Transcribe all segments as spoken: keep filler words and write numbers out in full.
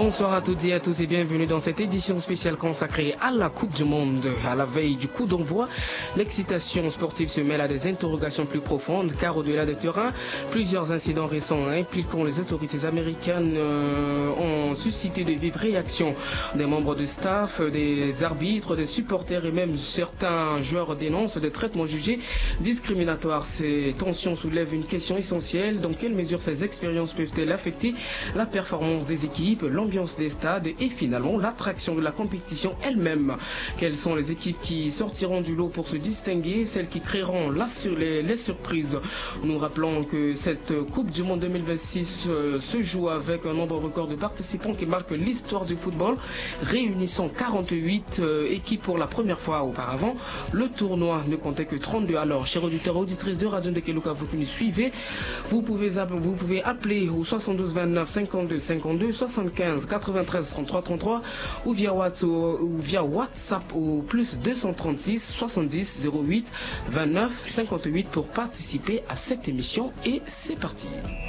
Bonsoir à toutes et à tous et bienvenue dans cette édition spéciale consacrée à la Coupe du Monde. À la veille du coup d'envoi, l'excitation sportive se mêle à des interrogations plus profondes car au-delà des terrains, plusieurs incidents récents impliquant les autorités américaines euh, ont suscité de vives réactions. Des membres de staff, des arbitres, des supporters et même certains joueurs dénoncent des traitements jugés discriminatoires. Ces tensions soulèvent une question essentielle. Dans quelle mesure ces expériences peuvent-elles affecter la performance des équipes, l'ambiance des stades et finalement l'attraction de la compétition elle-même? Quelles sont les équipes qui sortiront du lot pour se distinguer, celles qui créeront la sur les, les surprises? Nous rappelons que cette Coupe du Monde deux mille vingt-six euh, se joue avec un nombre record de participants qui marque l'histoire du football, réunissant quarante-huit euh, équipes pour la première fois. Auparavant, le tournoi ne comptait que trente-deux. Alors, chers auditeurs et auditrices de Radio Ndekeluka, vous qui nous suivez, vous pouvez, vous pouvez appeler au soixante-douze vingt-neuf cinquante-deux cinquante-deux, soixante-quinze quatre-vingt-treize trente-trois trente-trois ou via WhatsApp, ou via WhatsApp au plus deux cent trente-six soixante-dix zéro huit vingt-neuf cinquante-huit pour participer à cette émission. Et c'est parti.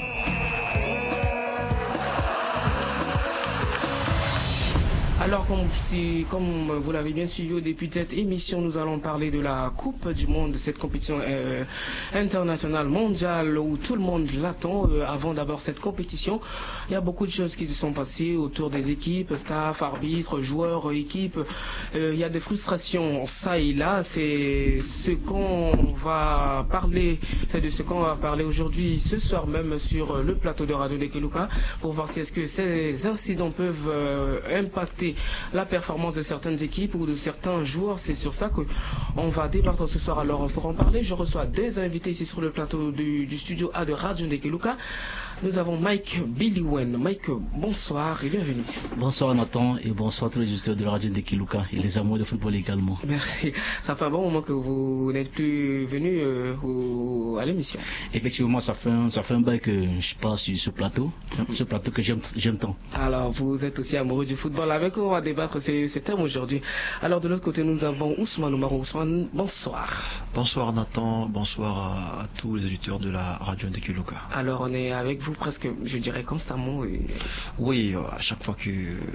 Alors, comme, si, comme vous l'avez bien suivi au début de cette émission, nous allons parler de la Coupe du Monde, de cette compétition euh, internationale, mondiale, où tout le monde l'attend. Euh, avant d'abord cette compétition, il y a beaucoup de choses qui se sont passées autour des équipes, staff, arbitres, joueurs, équipes. Euh, il y a des frustrations, ça et là. C'est ce qu'on va parler, c'est de ce qu'on va parler aujourd'hui, ce soir même, sur le plateau de Radio Ndekeluka, pour voir si est-ce que ces incidents peuvent euh, impacter la performance de certaines équipes ou de certains joueurs. C'est sur ça qu'on va débattre ce soir. Alors pour en parler, je reçois deux invités ici sur le plateau du, du studio A de Radio Ndekeluka. Nous avons Mike Biliwen. Mike, bonsoir et bienvenue. Bonsoir Nathan et bonsoir à tous les auditeurs de la Radio Ndekeluka et les amoureux de football également. Merci. Ça fait un bon moment que vous n'êtes plus venu euh, au, à l'émission. Effectivement, ça fait un, ça fait un bail que je passe sur ce plateau, mm-hmm. ce plateau que j'aime, j'aime tant. Alors vous êtes aussi amoureux du football. Avec on va débattre ces, ces thèmes aujourd'hui. Alors de l'autre côté, nous avons Ousmane Oumarou. Ousmane, bonsoir. Bonsoir Nathan, bonsoir à, à tous les auditeurs de la Radio Ndekeluka. Alors on est avec vous presque, je dirais constamment. Et... Oui, à chaque fois que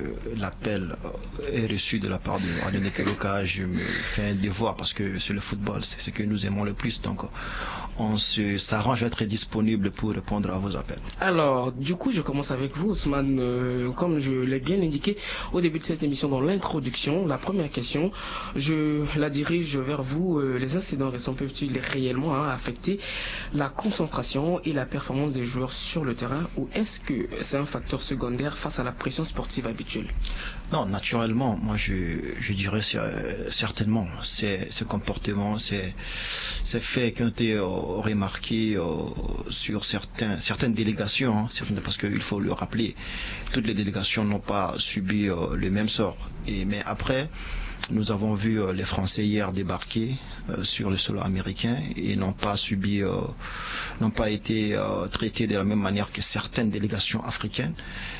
l'appel est reçu de la part de Radio Ndekeluka, je me fais un devoir parce que c'est le football, c'est ce que nous aimons le plus. Donc on se, s'arrange à être disponible pour répondre à vos appels. Alors du coup, je commence avec vous Ousmane. Euh, comme je l'ai bien indiqué au début de cette émission dans l'introduction, la première question, je la dirige vers vous. Euh, les incidents récents peuvent-ils réellement hein, affecter la concentration et la performance des joueurs sur le terrain, ou est-ce que c'est un facteur secondaire face à la pression sportive habituelle? Non, naturellement, moi je, je dirais euh, certainement ces, ces comportements, ces, ces faits qui ont été euh, remarqués euh, sur certains, certaines délégations, hein, certaines, parce qu'il faut le rappeler, toutes les délégations n'ont pas subi euh, le même sort. Et, mais après, nous avons vu euh, les Français hier débarquer euh, sur le sol américain et n'ont pas subi, euh, n'ont pas été euh, traités de la même manière que certaines délégations africaines.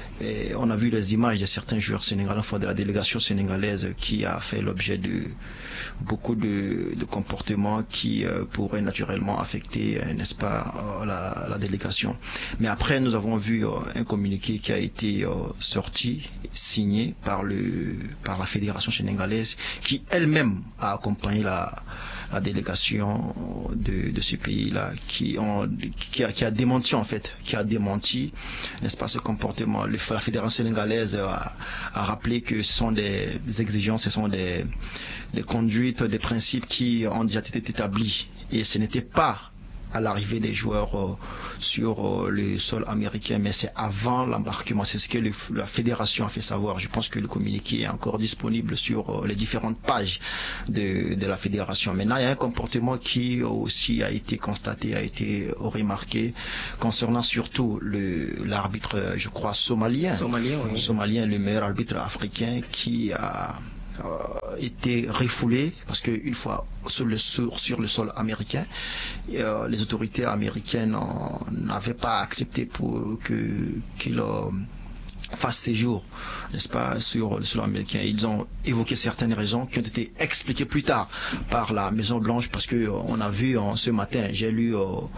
Et on a vu les images de certains joueurs sénégalais, enfin de la délégation sénégalaise qui a fait l'objet de beaucoup de, de comportements qui euh, pourraient naturellement affecter, euh, n'est-ce pas, euh, la, la délégation. Mais après, nous avons vu euh, un communiqué qui a été euh, sorti, signé par le par la fédération sénégalaise, qui elle-même a accompagné la la délégation de, de ce pays-là, qui, ont, qui, a, qui a démenti en fait, qui a démenti, n'est-ce pas, ce comportement. Le, la fédération sénégalaise a, a rappelé que ce sont des exigences, ce sont des, des conduites, des principes qui ont déjà été établis, et ce n'était pas à l'arrivée des joueurs euh, sur euh, le sol américain, mais c'est avant l'embarquement. C'est ce que le, la fédération a fait savoir. Je pense que le communiqué est encore disponible sur euh, les différentes pages de, de la fédération. Maintenant, il y a un comportement qui aussi a été constaté, a été remarqué, concernant surtout le, l'arbitre, je crois, somalien. Somalien, oui. Somalien, le meilleur arbitre africain, qui a Euh, été refoulé parce qu'une fois sur le, sur, sur le sol américain, euh, les autorités américaines n'avaient pas accepté pour que qu'il euh, fasse séjour, n'est-ce pas, sur le sol américain. Ils ont évoqué certaines raisons qui ont été expliquées plus tard par la Maison Blanche, parce que euh, on a vu euh, ce matin, j'ai lu euh,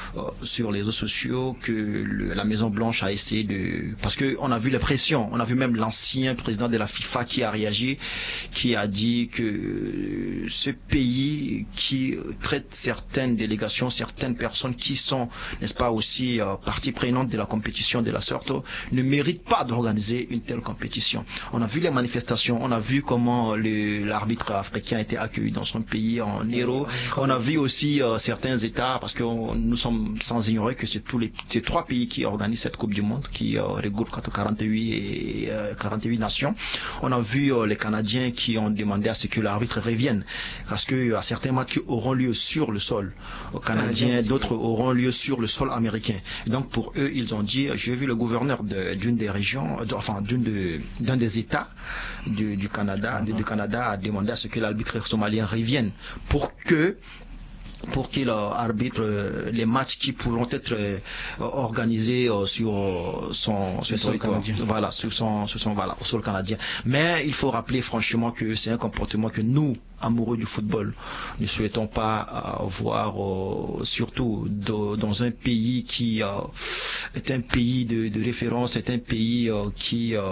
euh, sur les réseaux sociaux que le, la Maison Blanche a essayé de... Parce qu'on a vu les pressions, on a vu même l'ancien président de la FIFA qui a réagi, qui a dit que ce pays qui traite certaines délégations, certaines personnes qui sont, n'est-ce pas, aussi euh, partie prenante de la compétition de la sorte, ne mérite pas d'organiser une telle compétition. On a vu les manifestations, on a vu comment l'arbitre africain a été accueilli dans son pays en héros. On a vu aussi euh, certains États, parce que on, nous sommes sans ignorer que c'est tous les ces trois pays qui organisent cette Coupe du Monde, qui euh, regroupe quarante-huit et euh, quarante-huit nations. On a vu euh, les Canadiens qui ont demandé à ce que l'arbitre revienne, parce que à certains matchs qui auront lieu sur le sol canadien, d'autres auront lieu sur le sol américain. Et donc pour eux, ils ont dit, j'ai vu le gouverneur d'une de, des régions, de, enfin d'une de, d'un des États du, du Canada, du, du Canada a demandé à ce que l'arbitre somalien revienne pour que pour qu'il euh, arbitre euh, les matchs qui pourront être euh, organisés euh, sur euh, son sur son territoire, voilà, sur son sur son voilà, sur le canadien. Mais il faut rappeler franchement que c'est un comportement que nous, amoureux du football, ne souhaitons pas euh, voir, euh, surtout de, dans un pays qui euh, est un pays de, de référence, est un pays euh, qui euh,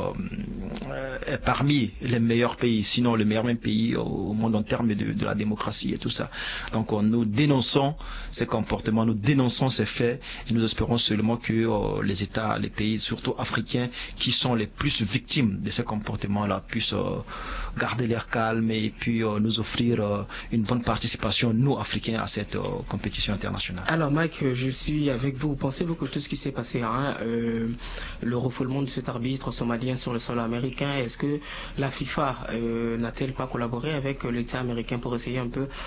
est parmi les meilleurs pays, sinon le meilleur même pays euh, au monde en termes de, de la démocratie et tout ça. Donc on nous dénonçons ces comportements, nous dénonçons ces faits et nous espérons seulement que euh, les États, les pays, surtout africains, qui sont les plus victimes de ces comportements-là, puissent euh, garder l'air calme et puis euh, nous offrir euh, une bonne participation, nous, Africains, à cette euh, compétition internationale. Alors Mike, je suis avec vous. Pensez-vous que tout ce qui s'est passé, hein, euh, le refoulement de cet arbitre somalien sur le sol américain, est-ce que la FIFA euh, n'a-t-elle pas collaboré avec l'État américain pour essayer un peu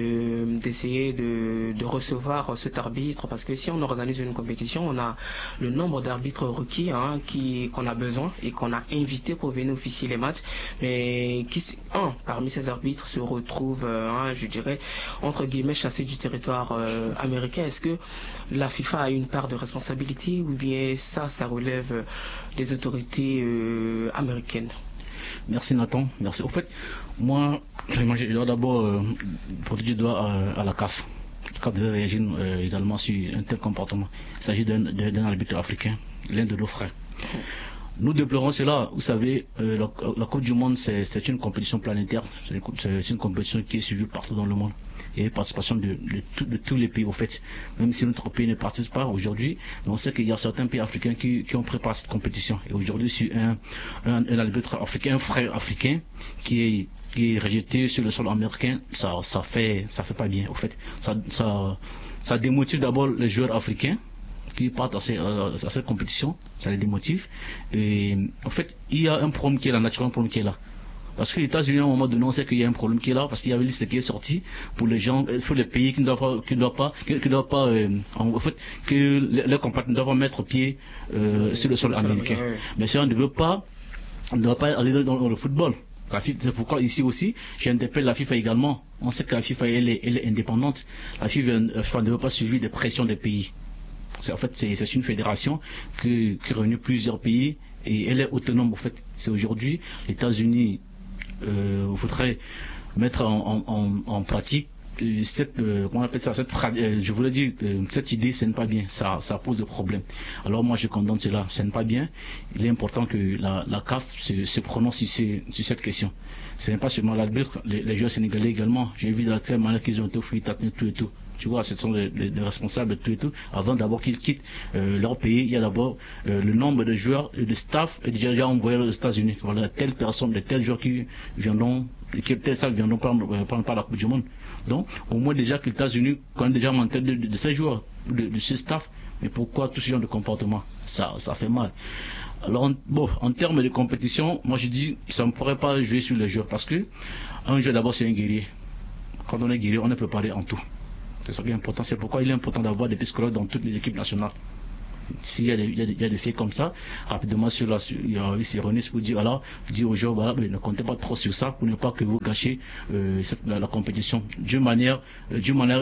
de, d'essayer De, de recevoir cet arbitre, parce que si on organise une compétition, on a le nombre d'arbitres requis hein, qui, qu'on a besoin et qu'on a invité pour venir officier les matchs, mais qui, un, parmi ces arbitres se retrouve, hein, je dirais, entre guillemets, chassé du territoire euh, américain. Est-ce que la FIFA a une part de responsabilité ou bien ça, ça relève des autorités euh, américaines? Merci Nathan, merci. Au fait, moi, je dois d'abord euh, porter du doigt à, à la C A F. La C A F devait réagir euh, également sur un tel comportement. Il s'agit d'un arbitre africain, l'un de nos frères. Nous déplorons cela. Vous savez, euh, la, la Coupe du Monde, c'est une compétition planétaire. C'est une compétition qui est suivie partout dans le monde. Il y a une participation de, de, tout, de tous les pays, au fait. Même si notre pays ne participe pas aujourd'hui, on sait qu'il y a certains pays africains qui, qui ont préparé cette compétition. Et aujourd'hui, sur un, un, un arbitre africain, un frère africain, qui est, qui est rejeté sur le sol américain, ça, ça fait, ça fait pas bien, au fait. Ça, ça, ça démotive d'abord les joueurs africains qui partent à, ces, à, à cette compétition, ça les démotive. Et en fait, il y a un problème qui est là, naturellement un problème qui est là. Parce que les États-Unis, à un moment donné, on sait qu'il y a un problème qui est là, parce qu'il y avait une liste qui est sortie pour les gens, pour les pays qui ne doivent pas, qui ne doivent pas, qui ne doivent pas, euh, en fait, que leurs compatriotes ne doivent pas mettre pied euh, sur le sol américain. Ouais. Mais si on ne veut pas, on ne doit pas aller dans, dans le football. C'est pourquoi ici aussi, j'interpelle la FIFA également. On sait que la FIFA, elle est, elle est indépendante. La FIFA, la FIFA ne veut pas suivre des pressions des pays. En fait, c'est une fédération qui, qui réunit plusieurs pays et elle est autonome. En fait, c'est aujourd'hui les États-Unis. Euh, il faudrait mettre en, en, en pratique cette, euh, comment on appelle ça, cette, euh, je voulais dire, euh, cette idée, ce n'est pas bien, ça, ça pose des problèmes. Alors moi je condamne cela, ce n'est pas bien. Il est important que la, la C A F se, se prononce sur, ces, sur cette question. Ce n'est pas seulement l'arbitre, les, les joueurs sénégalais également. J'ai vu de la telle manière qu'ils ont été fouillés, tapés, tout et tout. Tu vois, ce sont les, les, les responsables de tout et tout. Avant d'abord qu'ils quittent euh, leur pays, il y a d'abord euh, le nombre de joueurs et de staff est déjà, déjà envoyé aux États-Unis. Voilà, telle personne, de tels joueurs qui viendront, qui telle salle viendront prendre, euh, prendre part à la Coupe du Monde. Donc, au moins déjà que les États-Unis connaissent déjà en tête de, de, de ces joueurs, de, de ces staff. Mais pourquoi tout ce genre de comportement? Ça, ça fait mal. Alors, en, bon, en termes de compétition, moi je dis, ça ne pourrait pas jouer sur les joueurs parce que un joueur d'abord c'est un guerrier. Quand on est guerrier, on est préparé en tout. C'est ça qui est important. C'est pourquoi il est important d'avoir des psychologues dans toutes les équipes nationales. S'il y a des, il y a des, il y a des faits comme ça, rapidement sur la, il y a ici René pour dire, alors, dire aux joueurs, voilà, mais ne comptez pas trop sur ça pour ne pas que vous gâchez euh, cette, la, la compétition. D'une manière, euh, d'une manière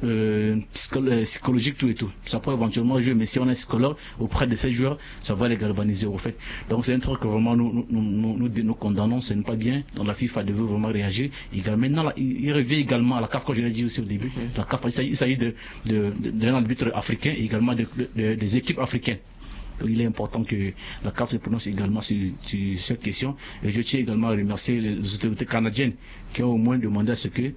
euh, psychologique, tout et tout. Ça peut éventuellement jouer, mais si on est psychologue auprès de ces joueurs, ça va les galvaniser au fait. Donc c'est un truc que vraiment nous nous, nous, nous, nous condamnons, ce n'est pas bien. Donc la FIFA devait vraiment réagir. Également, maintenant, là, il, il revient également à la C A F, comme je l'ai dit aussi au début. Mm-hmm. La C A F, il s'agit, il s'agit de, de, de, d'un arbitre africain et également de, de, de, des équipes africaines. Donc, il est important que la C A F se prononce également sur, sur cette question. Et je tiens également à remercier les autorités canadiennes qui ont au moins demandé à ce que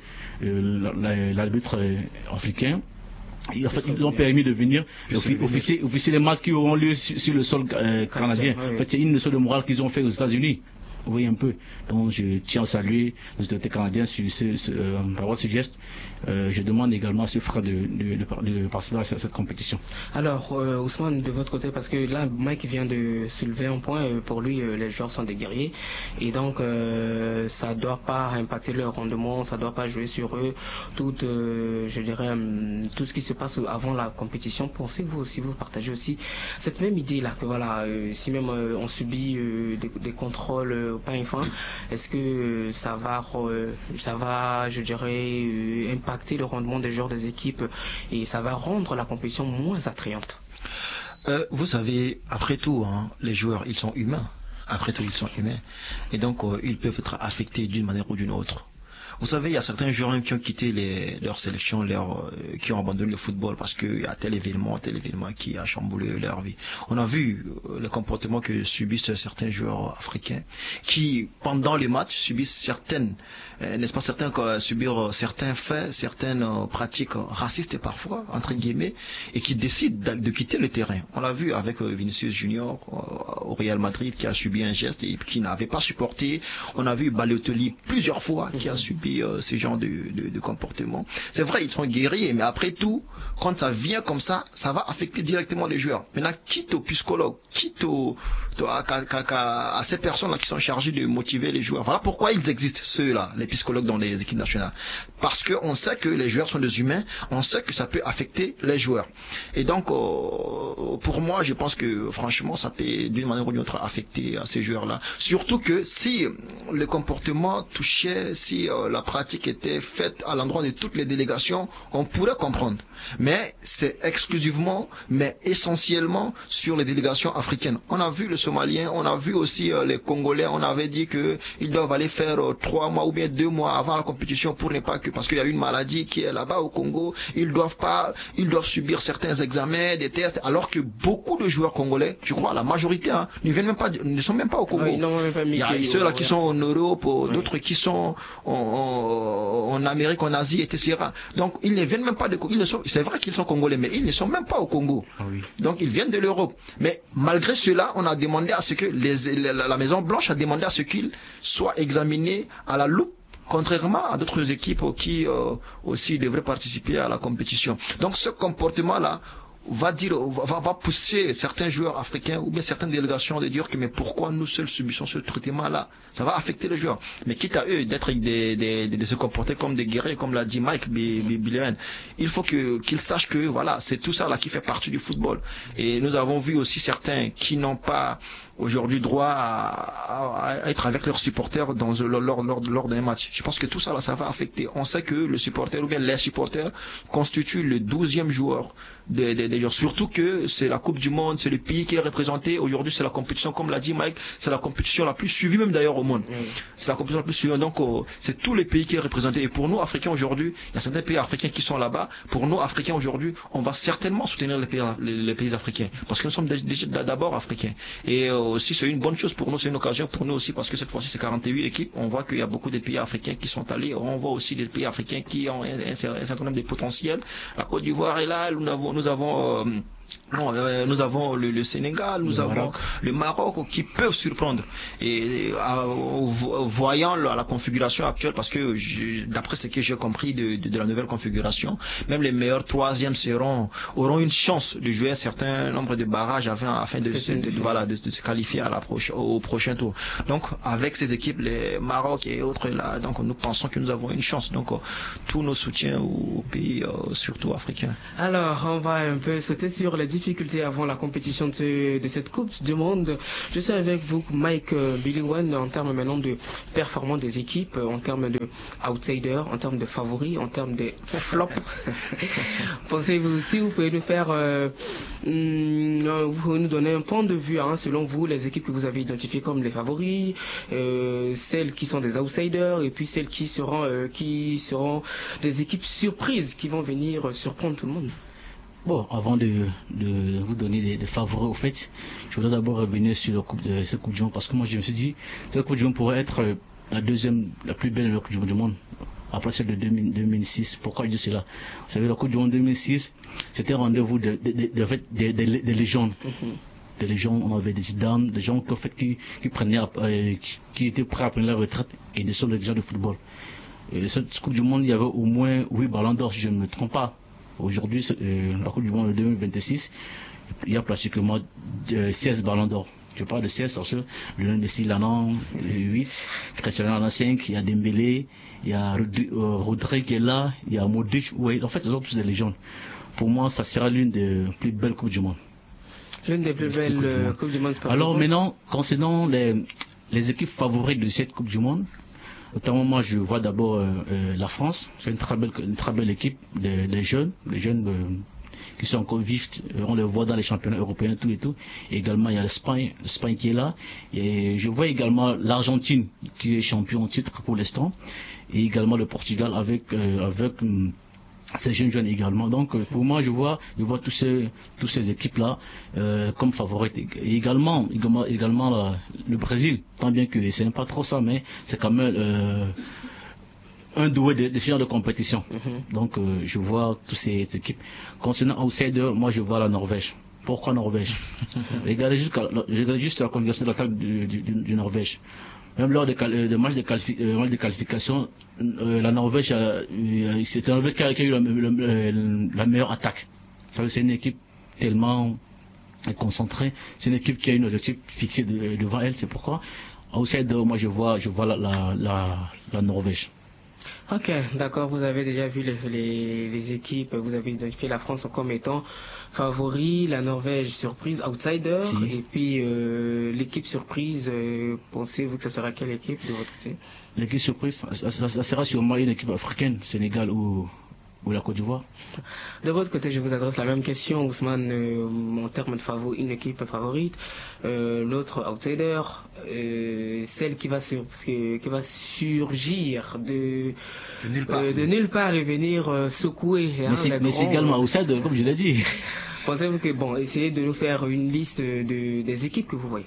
euh, l'arbitre africain, en fait, ils ont permis de venir officier, officier les matchs qui auront lieu sur, sur le sol euh, canadien. En fait, c'est une leçon de morale qu'ils ont fait aux États-Unis. Vous voyez un peu. Donc je tiens à saluer les autorités canadiennes sur ce, ce, euh, par ce geste. Euh, je demande également à ce frère de, de, de, de participer à cette compétition. Alors euh, Ousmane, de votre côté, parce que là Mike vient de soulever un point, euh, pour lui euh, les joueurs sont des guerriers et donc euh, ça doit pas impacter leur rendement, ça doit pas jouer sur eux, tout, euh, je dirais euh, tout ce qui se passe avant la compétition. Pensez-vous aussi, vous partagez aussi cette même idée là que voilà, euh, si même euh, on subit euh, des, des contrôles euh, au pain fin, est-ce que ça va, euh, ça va, je dirais, euh, impacter le rendement des joueurs des équipes et ça va rendre la compétition moins attrayante? euh, Vous savez, après tout, hein, les joueurs, ils sont humains. Après tout, ils sont humains. Et donc, euh, ils peuvent être affectés d'une manière ou d'une autre. Vous savez, il y a certains joueurs qui ont quitté les, leur sélection, leur, euh, qui ont abandonné le football parce qu'il y a tel événement, tel événement qui a chamboulé leur vie. On a vu euh, le comportement que subissent certains joueurs africains qui, pendant les matchs, subissent certaines, euh, n'est-ce pas, certains euh, subir certains faits, certaines euh, pratiques racistes parfois, entre guillemets, et qui décident de, de quitter le terrain. On l'a vu avec euh, Vinicius Junior euh, au Real Madrid qui a subi un geste et qui n'avait pas supporté. On a vu Balotelli plusieurs fois qui a subi Euh, ce genre de, de, de comportement. C'est vrai, ils sont guerriers, mais après tout, quand ça vient comme ça, ça va affecter directement les joueurs. Maintenant, quitte au psychologue, quitte au, à, à, à, à ces personnes-là qui sont chargées de motiver les joueurs. Voilà pourquoi ils existent, ceux-là, les psychologues dans les équipes nationales. Parce qu'on sait que les joueurs sont des humains, on sait que ça peut affecter les joueurs. Et donc, euh, pour moi, je pense que franchement, ça peut d'une manière ou d'une autre affecter à ces joueurs-là. Surtout que si le comportement touchait, si euh, la pratique était faite à l'endroit de toutes les délégations, on pourrait comprendre. Mais c'est exclusivement, mais essentiellement sur les délégations africaines. On a vu le Somalien, on a vu aussi euh, les Congolais, on avait dit qu'ils doivent aller faire euh, trois mois ou bien deux mois avant la compétition pour ne pas que, parce qu'il y a une maladie qui est là-bas au Congo, ils doivent pas, ils doivent subir certains examens, des tests, alors que beaucoup de joueurs congolais, je crois la majorité, hein, ne viennent même pas, ne sont même pas au Congo. Oui, non, même pas il y a ceux-là qui sont en Europe, oui. D'autres qui sont en, en, en Amérique, en Asie, et cetera. Donc ils ne viennent même pas de, ils ne sont, c'est vrai qu'ils sont congolais, mais ils ne sont même pas au Congo. Ah oui. Donc ils viennent de l'Europe. Mais malgré cela, on a demandé à ce que les, la, la Maison Blanche a demandé à ce qu'ils soient examinés à la loupe, contrairement à d'autres équipes qui euh, aussi devraient participer à la compétition. Donc ce comportement-là va dire, va, va pousser certains joueurs africains ou bien certaines délégations de dire que mais pourquoi nous seuls subissons ce traitement-là? Ça va affecter les joueurs. Mais quitte à eux d'être des, des, de, de se comporter comme des guerriers, comme l'a dit Mike Bileman, il faut que qu'ils sachent que voilà, c'est tout ça là qui fait partie du football. Et nous avons vu aussi certains qui n'ont pas aujourd'hui droit à, à être avec leurs supporters dans, lors, lors, lors d'un match. Je pense que tout ça là, ça va affecter. On sait que le supporter ou bien les supporters constituent le douzième joueur des, des, des joueurs. Surtout que c'est la Coupe du Monde, c'est le pays qui est représenté. Aujourd'hui, c'est la compétition, comme l'a dit Mike, c'est la compétition la plus suivie même d'ailleurs au monde. Mmh. C'est la compétition la plus suivie. Donc, euh, c'est tous les pays qui est représenté. Et pour nous, Africains aujourd'hui, il y a certains pays africains qui sont là-bas. Pour nous, Africains aujourd'hui, on va certainement soutenir les pays, les, les pays africains. Parce que nous sommes d'abord africains. Et euh, aussi, c'est une bonne chose pour nous, c'est une occasion pour nous aussi, parce que cette fois-ci, c'est quarante-huit équipes. On voit qu'il y a beaucoup de pays africains qui sont allés. On voit aussi des pays africains qui ont un, un, un certain nombre de potentiels. La Côte d'Ivoire est là. Nous avons, nous avons euh, Non, euh, nous avons le, le Sénégal, nous le avons Maroc. le Maroc qui peuvent surprendre. Et euh, voyant la, la configuration actuelle, parce que je, d'après ce que j'ai compris de, de, de la nouvelle configuration, même les meilleurs troisièmes seront auront une chance de jouer un certain nombre de barrages afin, afin de, se, de, de, voilà, de, de se qualifier à la proche, au prochain tour. Donc avec ces équipes, les Maroc et autres là, donc nous pensons que nous avons une chance. Donc euh, tous nos soutiens aux pays, euh, surtout africains. Alors on va un peu sauter sur sur les difficultés avant la compétition de, ce, de cette Coupe du Monde. Je suis avec vous, Mike euh, Biliwan, en termes maintenant de performance des équipes, en termes de outsiders, en termes de favoris, en termes de flops. Pensez-vous, si vous pouvez nous faire, euh, vous pouvez nous donner un point de vue, hein, selon vous, les équipes que vous avez identifiées comme les favoris, euh, celles qui sont des outsiders, et puis celles qui seront, euh, qui seront des équipes surprises qui vont venir surprendre tout le monde. Bon, avant de, de vous donner des, des favoris, au fait, je voudrais d'abord revenir sur la coupe de, cette Coupe du Monde, parce que moi je me suis dit, cette Coupe du Monde pourrait être la deuxième, la plus belle Coupe du Monde, après celle de deux mille six. Pourquoi je dis cela? Vous savez, la Coupe du Monde deux mille six, c'était un rendez-vous de, de, de, de, de, de, de légendes. Mm-hmm. Des légendes, on avait des Zidane, des gens qui, en fait, qui, qui, prenaient, euh, qui, qui étaient prêts à prendre la retraite, et des sont des gens de football. Et cette Coupe du Monde, il y avait au moins huit ballons d'or, si je ne me trompe pas. Aujourd'hui, euh, la Coupe du Monde de deux mille vingt-six, il y a pratiquement euh, seize ballons d'or. Je parle de seize parce que Lionel Messi il en a huit, Cristiano en a cinq, il y a Dembélé, il y a Rodri qui est là, il y a Modric. Ouais, en fait, ils sont tous des légendes. Pour moi, ça sera l'une des plus belles Coupes du Monde. L'une des plus belles Coupes du Monde, coupe du monde Alors maintenant, concernant les, les équipes favorites de cette Coupe du Monde, notamment moi je vois d'abord euh, euh, la France, c'est une très belle, une très belle équipe, des, des jeunes, les jeunes euh, qui sont encore vifs, euh, on les voit dans les championnats européens, tout et tout. Et également il y a l'Espagne, l'Espagne qui est là. Et je vois également l'Argentine qui est champion en titre pour l'instant, et également le Portugal avec euh, avec euh, ces jeunes jeunes également. Donc euh, pour moi je vois je vois tous ces tous ces équipes là euh, comme favorites. Et également également également la, le Brésil, tant bien que c'est pas trop ça, mais c'est quand même euh, un doué de, de ce genre de compétition. Mm-hmm. Donc euh, je vois toutes ces, ces équipes. Concernant outsider, moi je vois la Norvège. Pourquoi Norvège? Regardez juste, regardez juste la configuration de l'attaque du, du, du Norvège. Même lors des de, de matchs de, qualifi, euh, match de qualification, euh, la Norvège, euh, c'était la Norvège qui a, qui a eu la, la, la meilleure attaque. Ça, c'est une équipe tellement concentrée. C'est une équipe qui a une objectif fixé de, devant elle. C'est pourquoi, outsider, moi je vois, je vois la, la, la, la Norvège. Ok, d'accord, vous avez déjà vu les, les, les équipes, vous avez identifié la France comme étant favori, la Norvège surprise, outsider, si. Et puis euh, l'équipe surprise, euh, pensez-vous que ça sera quelle équipe de votre côté? L'équipe surprise, ça, ça, ça sera sûrement une équipe africaine, Sénégal ou, ou la Côte d'Ivoire. De votre côté, je vous adresse la même question, Ousmane, euh, en termes de favori, une équipe favorite, euh, l'autre outsider, euh, celle qui va, sur, qui va surgir de, de, nulle part. Euh, de nulle part et venir euh, secouer. Mais hein, c'est, mais c'est également outsider, comme je l'ai dit. Pensez-vous que, bon, essayez de nous faire une liste de, des équipes que vous voyez.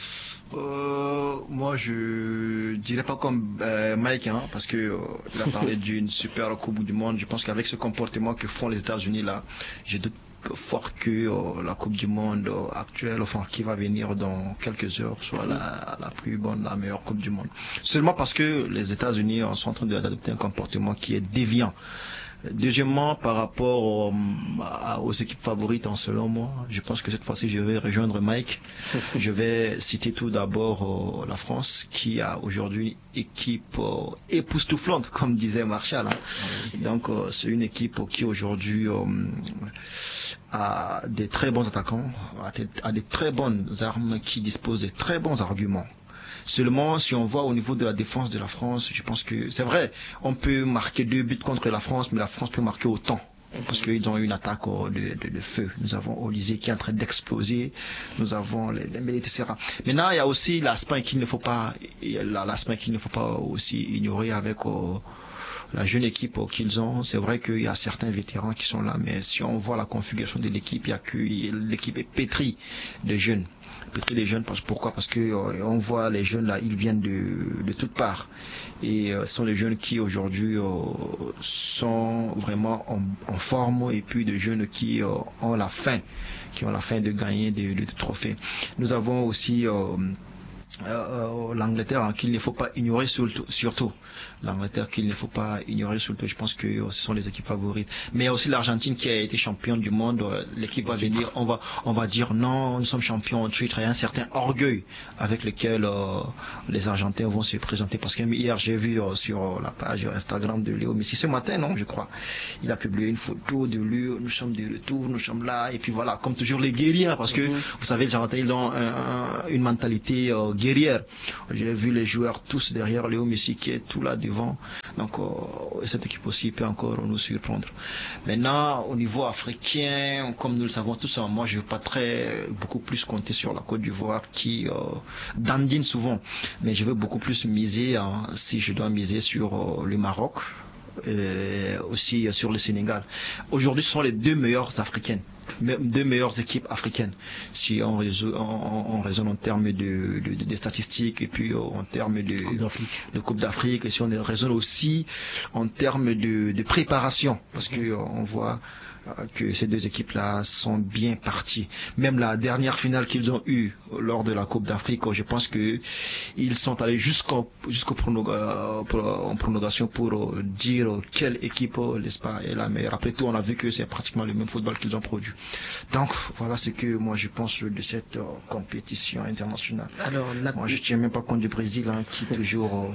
Euh, moi je dirais pas comme euh, Mike hein, parce que euh, il a parlé d'une super Coupe du Monde. Je pense qu'avec ce comportement que font les États-Unis là, j'ai doute fort que euh, la Coupe du Monde euh, actuelle, enfin qui va venir dans quelques heures, soit la, la plus bonne, la meilleure Coupe du Monde. Seulement parce que les États-Unis sont en train d'adopter un comportement qui est déviant. Deuxièmement, par rapport aux, aux équipes favorites, en selon moi, je pense que cette fois-ci, je vais rejoindre Mike. Je vais citer tout d'abord euh, la France, qui a aujourd'hui une équipe euh, époustouflante, comme disait Marshall. Hein. Donc, euh, c'est une équipe qui aujourd'hui euh, a des très bons attaquants, a des, a des très bonnes armes, qui disposent de très bons arguments. Seulement, si on voit au niveau de la défense de la France, je pense que c'est vrai, on peut marquer deux buts contre la France, mais la France peut marquer autant. Parce qu'ils ont une attaque de, de, de feu. Nous avons Olysée qui est en train d'exploser. Nous avons les Dembélé, et cetera. Maintenant, il y a aussi l'aspect qu'il ne faut pas, l'aspect qu'il ne faut pas aussi ignorer avec euh, la jeune équipe qu'ils ont. C'est vrai qu'il y a certains vétérans qui sont là, mais si on voit la configuration de l'équipe, il y a que l'équipe est pétrie de jeunes. Pétrie les jeunes, parce, pourquoi? Parce que euh, on voit les jeunes là, ils viennent de, de toutes parts. Et euh, ce sont les jeunes qui aujourd'hui euh, sont vraiment en, en forme, et puis des jeunes qui euh, ont la faim, qui ont la faim de gagner des, des trophées. Nous avons aussi euh, Euh, l'Angleterre hein, qu'il ne faut pas ignorer surtout, surtout. l'Angleterre qu'il ne faut pas ignorer surtout. Je pense que euh, ce sont les équipes favorites. Mais il y a aussi l'Argentine qui a été championne du monde. Euh, l'équipe va venir, on va on va dire non, nous sommes champions en titre. Il y a un certain orgueil avec lequel euh, les Argentins vont se présenter. Parce que hier j'ai vu euh, sur la page Instagram de Léo Messi ce matin, non, je crois, il a publié une photo de lui. Nous sommes de retour, nous sommes là. Et puis voilà, comme toujours les guerriers, parce que mm-hmm. vous savez, les Argentins ils ont un, un, une mentalité euh, guerrière. J'ai vu les joueurs tous derrière Léo Messi qui est tout là devant. Donc euh, cette équipe aussi peut encore nous surprendre. Maintenant, au niveau africain, comme nous le savons tous, moi je ne veux pas très beaucoup plus compter sur la Côte d'Ivoire qui euh, dandine souvent. Mais je veux beaucoup plus miser, hein, si je dois miser sur euh, le Maroc. Et aussi sur le Sénégal. Aujourd'hui, ce sont les deux meilleures africaines, deux meilleures équipes africaines. Si on raisonne, on, on raisonne en termes de, de, de, de statistiques et puis en termes de Coupe d'Afrique, de Coupe d'Afrique, et si on raisonne aussi en termes de, de préparation, parce que on voit que ces deux équipes-là sont bien parties. Même la dernière finale qu'ils ont eue lors de la Coupe d'Afrique, je pense que ils sont allés jusqu'au jusqu'au en prolongation pour dire quelle équipe, n'est-ce pas, est la meilleure. Après tout, on a vu que c'est pratiquement le même football qu'ils ont produit. Donc voilà ce que moi je pense de cette compétition internationale. Alors la... moi je tiens même pas compte du Brésil hein, qui toujours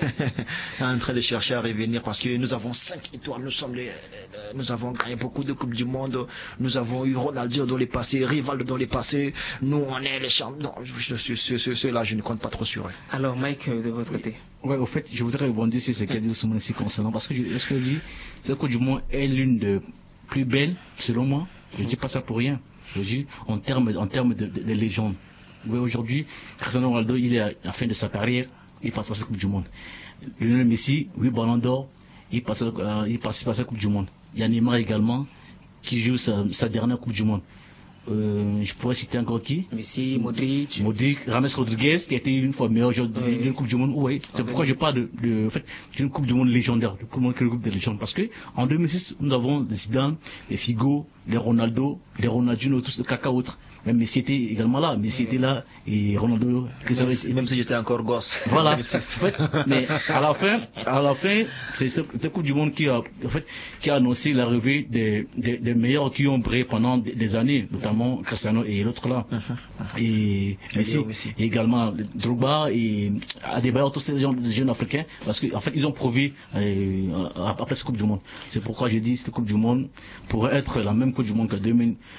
est en train de chercher à revenir parce que nous avons cinq étoiles, nous sommes les, nous avons gagné beaucoup de Coupe du Monde, nous avons eu Ronaldo dans les passés, Rivaldo dans les passés, nous on est les champions. Ceux-là, je ne compte pas trop sur eux. Alors Mike, de votre côté? Ouais, au fait, je voudrais rebondir sur ce qu'a dit Ousmane ici concernant, parce que je, ce que je dis, cette Coupe du Monde est l'une des plus belles, selon moi. Je ne dis pas ça pour rien. Je dis en termes en termes de, de, de légende. Ouais, aujourd'hui, Cristiano Ronaldo, il est à la fin de sa carrière, il passe à cette Coupe du Monde. Lionel Messi, oui, Ballon d'Or, il passe, euh, il participe à cette Coupe du Monde. Il y a Neymar également, qui joue sa, sa dernière Coupe du Monde. Euh, je pourrais citer encore qui? Messi, Modric. Modric, Rames Rodriguez, qui a été une fois meilleur joueur oui. d'une Coupe du Monde. Oui, c'est ah, pourquoi oui. je parle de, de, en fait, d'une Coupe du Monde légendaire, de Coupe du Monde de légende. Parce que, en deux mille six, nous avons les Zidane, les Figo, les Ronaldo, les Ronaldinho, tous les caca autres. Même Messi était également là, Messi oui. était là, et Ronaldo, même, si, même si j'étais encore gosse. Voilà. En fait, mais à la fin, à la fin, c'est cette Coupe du Monde qui a, en fait, qui a annoncé l'arrivée des, des, des meilleurs qui ont brillé pendant des, des années, notamment Cristiano et l'autre là. Uh-huh. Et Messi, et également Drogba et Adebayor, tous ces jeunes, jeunes africains, parce qu'en en fait, ils ont prouvé, euh, après cette Coupe du Monde. C'est pourquoi je dis, cette Coupe du Monde pourrait être la même Coupe du Monde que deux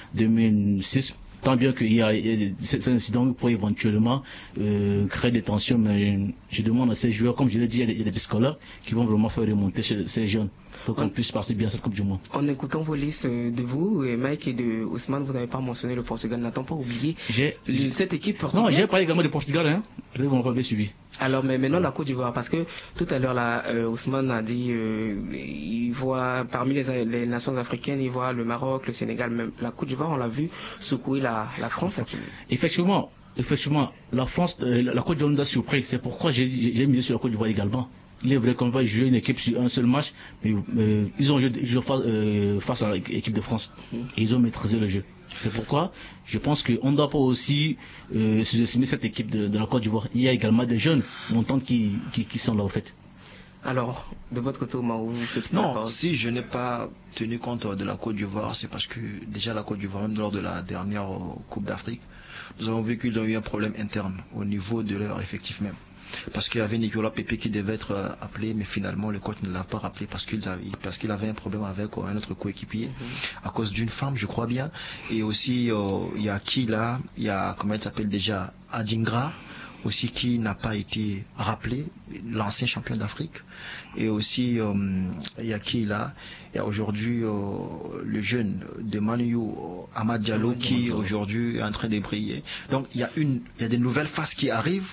mille six. Tant bien qu'il y a, il y a ces incidents pour éventuellement euh, créer des tensions, mais je demande à ces joueurs, comme je l'ai dit, il y a des, des scolaires qui vont vraiment faire remonter chez ces jeunes pour qu'on puisse passer bien cette Coupe du Monde. En écoutant vos listes de vous, et Mike et de Ousmane, vous n'avez pas mentionné le Portugal. N'a-t-on pas oublié cette équipe portugaise? Non, j'ai parlé également du Portugal, hein. Je vais vous en suivi. Alors, mais maintenant la Côte d'Ivoire, parce que tout à l'heure là, euh, Ousmane a dit, euh, il voit parmi les, les nations africaines, il voit le Maroc, le Sénégal, même la Côte d'Ivoire, on l'a vu secouer la, la France. Qui... Effectivement, effectivement, la France, euh, la Côte d'Ivoire nous a surpris. C'est pourquoi j'ai, j'ai misé sur la Côte d'Ivoire également. Il est vrai qu'on va jouer une équipe sur un seul match, mais euh, ils ont joué, ils ont face, euh, face à l'équipe de France et ils ont maîtrisé le jeu. C'est pourquoi je pense qu'on ne doit pas aussi euh, sous-estimer cette équipe de, de la Côte d'Ivoire. Il y a également des jeunes montants qui, qui, qui sont là au fait. Alors, de votre côté, Oumahou, c'est Non, si je n'ai pas tenu compte de la Côte d'Ivoire, c'est parce que déjà la Côte d'Ivoire, même lors de la dernière Coupe d'Afrique, nous avons vu qu'ils ont eu un problème interne au niveau de leur effectif même. Parce qu'il y avait Nicolas Pepe qui devait être appelé, mais finalement le coach ne l'a pas rappelé parce qu'il avait, parce qu'il avait un problème avec un autre coéquipier, mm-hmm. à cause d'une femme, je crois bien. Et aussi, euh, il y a qui là, il y a, comment il s'appelle déjà, Adingra, aussi qui n'a pas été rappelé, l'ancien champion d'Afrique. Et aussi, euh, il y a qui là, il y a aujourd'hui euh, le jeune de Manu Amad Diallo qui aujourd'hui est en train de briller. Donc il y a une, il y a des nouvelles phases qui arrivent,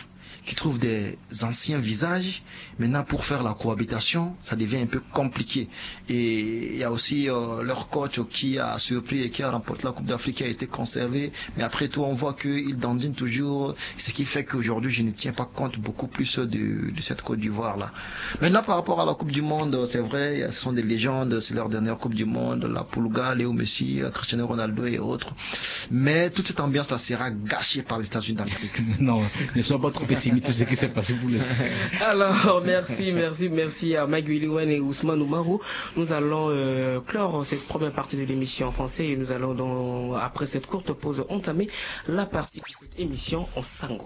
qui trouvent des anciens visages. Maintenant, pour faire la cohabitation, ça devient un peu compliqué. Et il y a aussi euh, leur coach qui a surpris et qui a remporté la Coupe d'Afrique qui a été conservé. Mais après tout, on voit qu'il dandine toujours, ce qui fait qu'aujourd'hui, je ne tiens pas compte beaucoup plus de, de cette Côte d'Ivoire-là. Maintenant, par rapport à la Coupe du Monde, c'est vrai, ce sont des légendes, c'est leur dernière Coupe du Monde, la Pulga, Léo Messi, Cristiano Ronaldo et autres. Mais toute cette ambiance-là sera gâchée par les États-Unis d'Amérique. Non, ne sois pas trop pessimiste sur ce qui s'est passé pour les... Alors, merci, merci, merci à Mike Williwen et Ousmane Oumarou. Nous allons euh, clore cette première partie de l'émission en français et nous allons, donc, après cette courte pause, entamer la partie de cette émission en sango.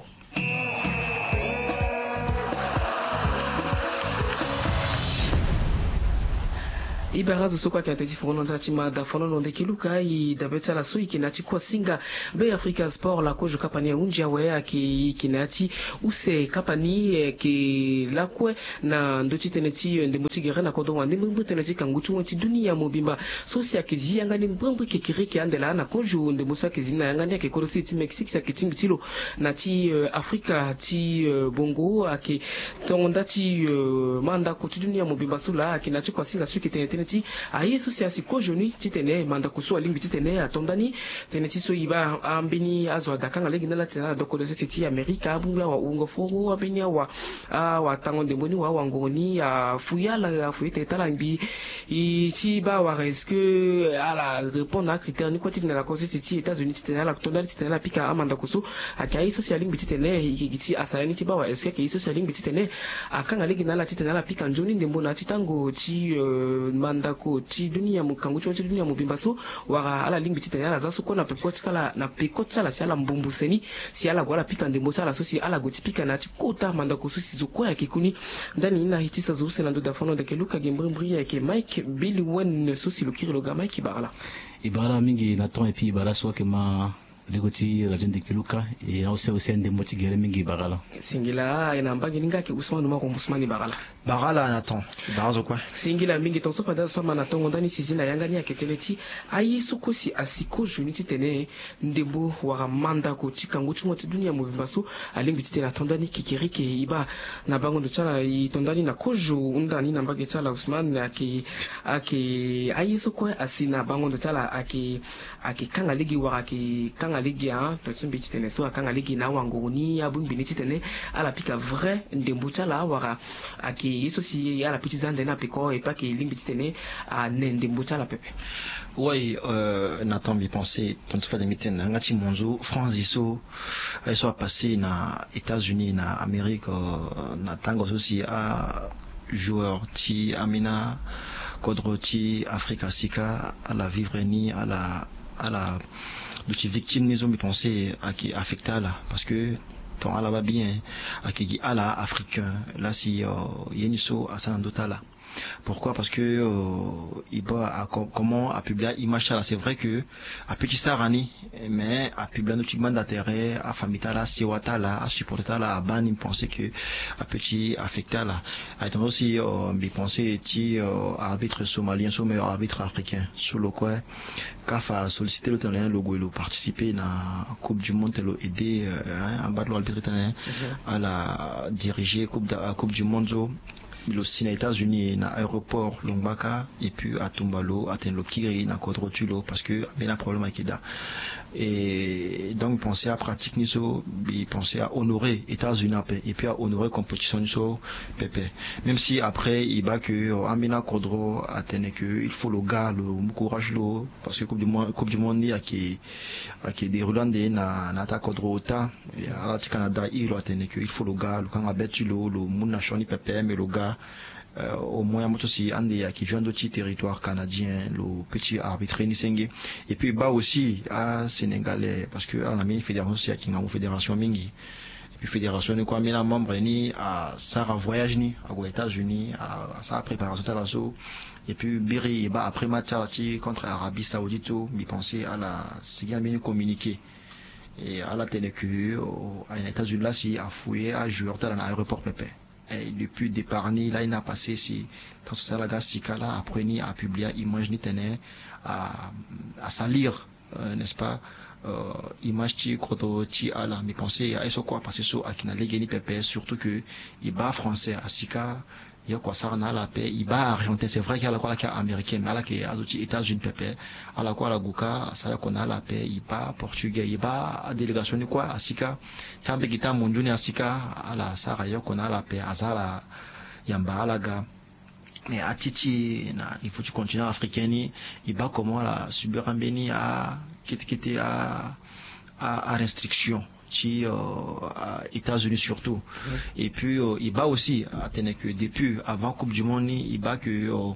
Ibarazo sokwa kianteti fukono ntachi mada fono nonde kiluka i dabeta la sui kinati kwa singa be Africa Sport la kojo kapani ya unja wea ki kinati use kapani ki lakwe na ndochi teneti ndemoti gere na kodo wande mbumbu teneti kanguchu wanti dunia mobimba sosi ya kizi yangani mbumbu kikiriki andela na kojo ndemosa kizi na yangani ya kikoro siti Mexique sa kitingi tilo na ti uh, Afrika ti uh, bongo aki tongonda ti uh, manda kotu dunia mobimba sula kinati kwa singa sui kiteneti aye sociasi ko joni titene manda kuso alingi titene atondani teneti so iba ambini azo dakanga legi na latina doko de seti America bunga wa ungo foro ambini wa a wa tango ndemboni wa wangoni ya fuyala ya fuyete talambi i ti ba wa resque ala répondre à critère ni kwati na la cause seti États-Unis titene la tondani titene la pika amanda kuso akai socialingi titene ikigiti asayani ti ba wa est-ce que socialingi titene akanga legi na la titene la pika njoni ndembona titango ti mandako ti dunia mukangu ti dunia mubimbaso wara ala lingi ti tanya la zasu ko na pekoti kala na pekoti la siala mbumbu seni si ala gwala pika ndembo sala so si ala goti pika na ti kota mandako so si zoko ya kikuni ndani ina hitisa zo se na ndo da fono de keluka gembri ya ke Mike Billy Wen so si lukiri lo ga Mike Ibara Ibara mingi na ton et puis Ibara so ke ma legoti la jende kiluka et na ose ose ndembo ti gere mingi Ibara singila ina mbangi ninga ke Ousmane Oumarou Ousmane Ibara Barala Nathan, Barazo quoi? Singila mingi tonso pada so manatongo ndani sizina yangani ya keteleti ayi sukosi asiko juniti tene ndembo wara manda ko tikango chungo ti dunia mobimbaso alingi titena tondani kikirike iba na bango ndo chala i tondani na kojo undani na mbage chala Ousmane ake ake ayi suko asina bango ndo chala ake ake kanga ligi wara ake kanga ligi a to tsimbi titene so kanga ligi na wangoni abumbi titene ala pika vrai ndembo chala wara ake yeso si ala petit zande na peko et pas que limbi tene à nende mbucha la pepe. Oui, euh, Nathan bi pensé quand tu fais des meetings ngati monzo France iso elle soit passé na États-Unis na Amérique na tango aussi à joueur ti Amina Kodroti Africa Sika à la vivre ni à la à la de ti victime ni zo mi pensé à qui affecta là parce que ton ala va bien à qui ala africain là si yeniso à Sanandota là. Pourquoi? Parce que euh, il va à, comment à publier image là, c'est vrai que à petit sarani mais à publier notre mandataire à famita là siwata là à supporter là à ban il pensait que à petit affecté là a été aussi euh, il pensait ti euh, arbitre somalien sur meilleur arbitre africain sur le coin kafa solliciter le talent logo il participer na coupe du monde et aider en bas de l'arbitre italien à la diriger coupe de, coupe du monde il aussi aux États-Unis na aéroport Longbaka et puis à Tumbalo à Tenlokiri na Kodrotulo parce que il y a un problème avec Ida et donc penser à pratique niso il pensait à honorer États-Unis et puis à honorer compétition niso pépé même si après il bat que Amina Kodro a tenu que il faut le gars le courage lo parce que coupe du monde coupe du monde il y a qui a qui déroulé na na ta Kodro ta et à la Canada il a tenu que il faut le gars le quand a battu le le monde national pépé mais le gars Euh, au moins moto si andi qui vient d'autres territoire canadien le petit arbitre Nisenge et puis bah aussi à sénégalais parce que à la mini fédération aussi qui ngam fédération mingi et puis fédération ni quoi mina membre ni à Sarah voyage ni aux États-Unis à sa préparation à l'assaut et puis biri bah après match là contre Arabie Saoudite mi penser à la sigan mini communiqué et à la télé que aux États-Unis là si a fouillé à joueur dans l'aéroport pépé. Et depuis départ ni là il a passé si dans ce là sika là après ni a publié image ni tenait à à salir euh, n'est-ce pas euh, image ti koto ti ala mi pensé à eso quoi parce que so akina legeni pepe surtout que il bat français asika il y a quoi ça na la paix il bat argentin c'est vrai qu'il y a la quoi la américain mais là qui azuti États-Unis pepe à la quoi la guka ça y a qu'on a la paix il bat portugais il bat à délégation ni quoi asika tambe kita monjuni asika ala ça y a qu'on a la paix azala yamba alaga mais à Titi il faut que tu continues africain il bat comment la subirambeni à qui était à à restriction qui euh, États-Unis surtout oui. Et puis euh, il bat aussi attendez que depuis avant Coupe du Monde il bat que euh,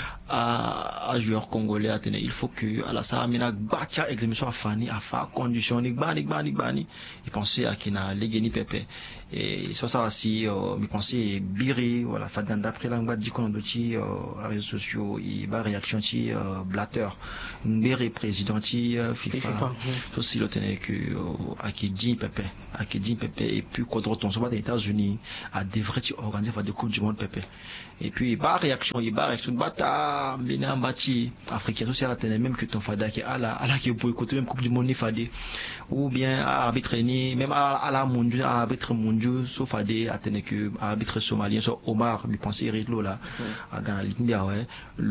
à, à joueur congolais attendez il faut que à la Saramina batia examination à Fanny à faire condition ni bani bani bani il pensait à Kina Legeni Pepe et ça ça aussi euh, il pensait Biri voilà fadan d'après l'anglais dit qu'on a dit euh, réseaux sociaux il bat réaction ti euh, Blatter Biri président ti euh, FIFA, FIFA oui. Aussi le tenait que euh, à Kidji Pepe à Kidji Pepe et puis contre ton soit des États-Unis à devrait organiser des Coupes du Monde Pepe et puis il bat réaction il bat réaction bata bien bâti africain aussi à la télé même que ton fada qui à la à la qui boycotter même Coupe du Monde ni fadé ou bien à arbitrer ni même à, à la mondial à arbitrer mondial sauf fadé à tenir que arbitre somalien soit Omar me pensais Eric là à gagner bien ouais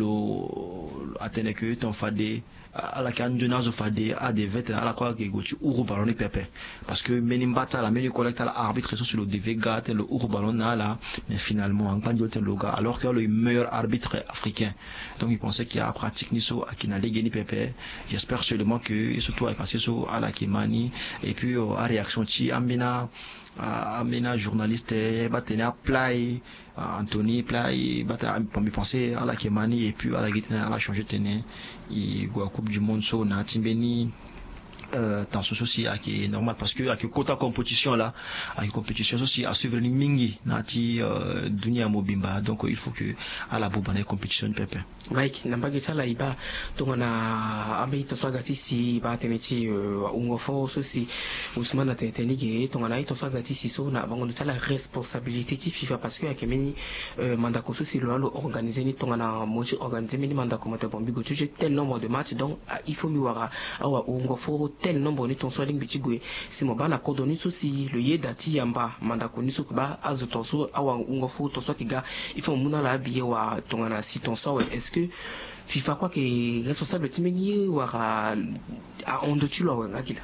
lo à tenir que ton fadé à la canne de nazo fadé à des vétérans à la quoi que gochi ouro ballon pepe parce que menimbata la meni collecte à l'arbitre sur le D V G A le ouro ballon là mais finalement en candidat le gars alors que le meilleur arbitre africain donc il pensait qu'il y a pratique niso à qui n'a gagné pepe j'espère seulement que surtout à passer sur à la Kimani et puis à réaction ti amina amina journaliste batena play Anthony play bata pour me penser à la Kimani et puis à la guitare à la changer tenir il go Coupe du Monde so na timbeni euh tension aussi à qui est normal parce que à que quota compétition là à une compétition aussi à suivre ni mingi nati euh, dunia mobimba donc il faut que à la bobane compétition pepe Mike namba gisa la iba tongana abe to swaga ti si ba teneti ungo fo so si Ousmane atenteni ge tongana ito swaga ti si so na bango la responsabilité ti FIFA parce que akemeni manda ko so si lo organiser ni tongana mochi organiser mini manda ko mata bombi go tu tel nombre de matchs donc il faut mi wara awa ungo fo tel nombre ni ton swing bitigwe si mo bana ko doni so si le ye dati yamba manda ko ni so ba azo ton so awa ungo fo ton so kiga il faut muna la biye wa tongana si ton so est-ce que FIFA quoi que responsable timeni ou à onde tu lo ngakila.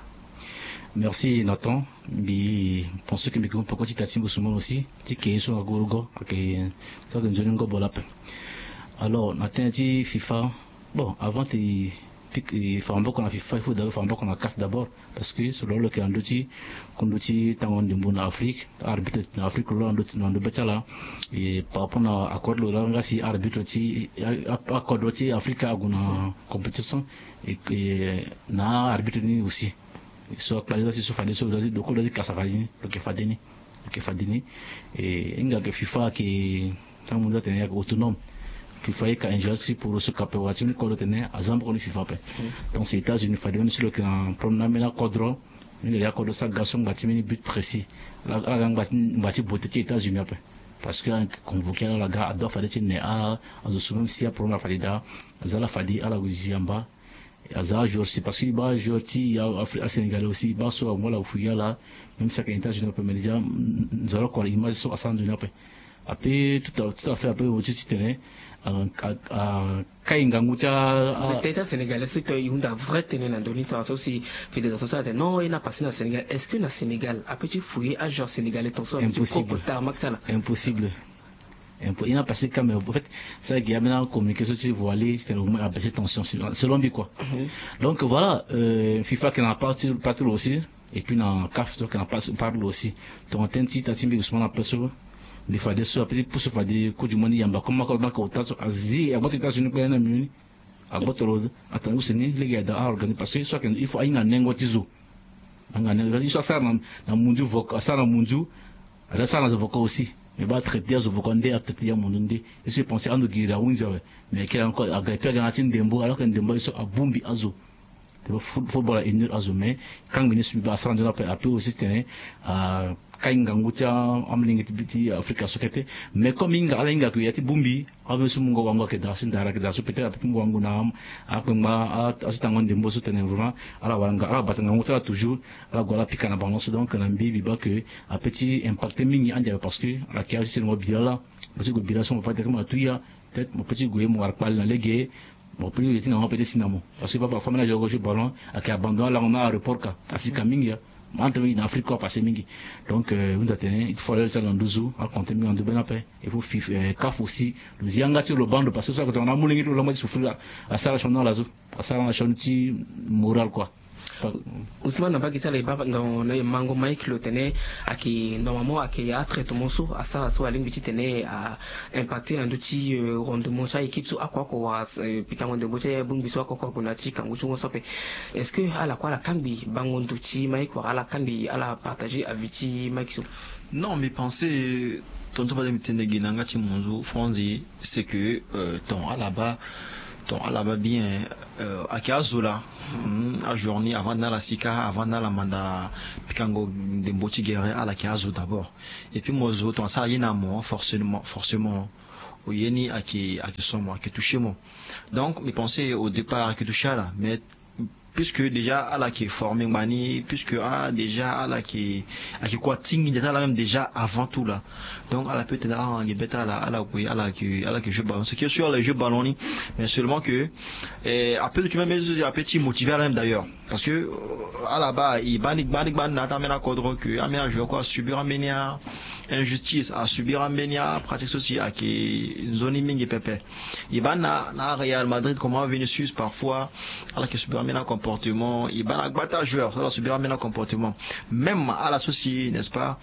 Merci Nathan bi pense que me ko poko ti tatimbo souvent aussi ti ke so agorgo que ça que nous ngo bolap alors Nathan ti FIFA bon avant tu il faut un peu qu'on a FIFA il faut d'abord faire un peu qu'on a carte d'abord parce que selon le calendrier ti qu'on doit tangon de bon Afrique arbitre en Afrique là on doit on doit betala et par rapport à accord là ngasi arbitre ti accord ti Afrique a une compétition et que na arbitre ni aussi soit clair si so fadé so de ko de ka safari le que fadini le que fadini et inga que FIFA qui tant monde tenir autonome FIFA est ingénieur pour ce cap wati ni ko le tenir azambo ko FIFA pe donc c'est États-Unis fadé même sur le plan pronom na quadro ni ya ko de sa garçon bati ni but précis la la bati bati botte qui États-Unis après parce que convoqué la gars adore fadé ni a azo souvent si a pronom fadé da azala fadé ala gujamba aza joueur c'est parce qu'il va jouer ti à Sénégal aussi ba so moi la fouilla là même ça qu'un États-Unis peut me dire nous allons quoi image sur à après après tout à tout à fait après au petit terrain à kainga nguta peut-être Sénégalais c'est il y a vrai tenir dans donner tant aussi fédération ça non il n'a passé dans Sénégal est-ce que dans Sénégal après tu fouiller à joueur sénégalais ton sort impossible impossible il n'a passé quand même en fait ça qui a maintenant communication si vous allez c'était au moins à baisser tension selon lui quoi donc voilà euh, FIFA qui n'a pas pas trop aussi et puis dans C A F qui n'a pas parle aussi ton intensité à Timbi Ousmane après ça des fois des soit pour se faire des coups du monde yamba comme quand on a au Asie à votre États-Unis pour un ami à votre road attends c'est ni les gars à organiser parce que soit il faut une nengo tizo anga nengo il soit ça dans mundu voka ça dans mundu là ça dans voka aussi mais va traiter az vokande à traiter ya mononde et je pensais à nous guérir à Winza mais qu'il a encore à gagner à Ndembo alors que Ndembo est à Bumbi azo le football a une azumé quand ministre bi asran de la peu aussi tenait à kainga ngutia amlingi tibiti Afrika sokete mais comme inga alinga ku yati bumbi ave sumungo wango ke dasin dara ke dasu peut-être api wango nam akuma asitangon de mboso tenait vraiment ala wanga ala batanga ngutia toujours ala gola pikana balance donc na mbi biba que a petit impact mingi ande parce que la kiasi c'est mo bilala parce que bilala sont pas directement tuya peut-être mon petit goye mo arpal na legue bon plus il était dans un petit cinéma parce que papa femme na jogo ballon a qui abandonné là on a aéroport ka asika mingi entre en Afrique quoi passer mingi donc on a tenu il faut aller dans douze à compter mingi en de benape il faut fif caf aussi le zianga sur le bande parce que ça quand on a moulé le mode souffrir à ça la chanson là à ça la chanti moral quoi Ousmane Nabaki ça les baba dans le mango Mike le tenait à qui normalement à qui a traité mon sou à ça soit ligne petit tenait à impacter un outil rendement cha équipe sur à quoi quoi piquant de beauté bon biso quoi quoi gonati quand vous sope est-ce que à la quoi la cambi bangon d'outil Mike ou à la cambi à la partager à viti Mike non mais pensez tonton pas de tenir guinanga ti monzo franzi c'est que ton à là-bas donc à la bas bien euh, à Kazola à journée avant dans la sika avant dans la manda pikango de mboti guerre à la Kazo d'abord et puis moi autres ça y na moi forcément forcément au yeni à qui à qui sont moi qui touché moi donc mes pensées au départ à qui touché là mais puisque déjà à la qui est formé mani puisque ah déjà à la qui à qui quoi ting déjà là même déjà avant tout là donc à la peut-être là en bêta là à la oui à la qui à la que je ballon ce qui est sur le jeu ballon mais seulement que et après tu même un petit motivé même d'ailleurs parce que à la bas il banik banik ban n'attend même à codre que à ménage quoi subir un ménia injustice à subir un ménia pratique ceci à qui zone mingi pépé il ban na na Real Madrid comment Vinicius parfois à la que subir un ménia comportement il va battre joueur ça doit subir un comportement même à la société n'est-ce pas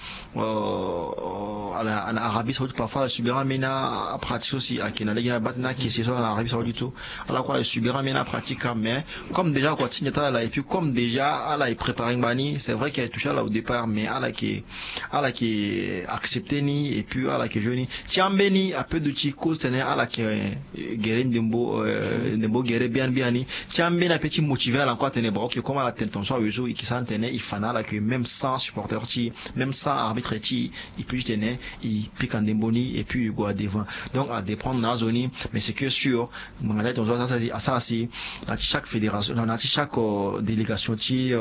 euh, à la en Arabie Saoudite parfois subir un ména pratique aussi à qui n'a les batna qui c'est sur l'Arabie Saoudite tout à la quoi subir un ména pratique mais comme déjà quoi Tignata là et puis comme déjà à la préparer bani c'est vrai qu'elle touché là au départ mais à la qui à la qui accepté ni et puis à la qui jeune tiambeni à peu de chico c'est à la qui guérin dembo dembo guérir bien bien ni tiambeni un petit motivé encore tenir ok comment la tension réseau et qui s'en tenait il fana là que même sans supporter ti même sans arbitre ti il peut tenir il pique en demboni et puis il go devant donc à dépendre dans zone mais c'est que sûr mon tête on doit ça dit à ça aussi dans chaque fédération dans chaque délégation ti